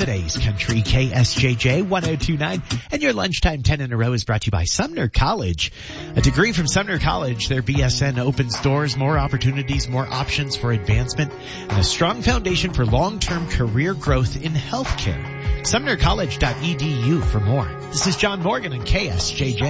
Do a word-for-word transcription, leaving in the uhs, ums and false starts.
today's country, K S J J one oh two point nine. And your lunchtime ten in a row is brought to you by Sumner College. A degree from Sumner College, their B S N opens doors, more opportunities, more options for advancement, and a strong foundation for long-term career growth in healthcare. Sumner College dot E D U for more. This is John Morgan on K S J J.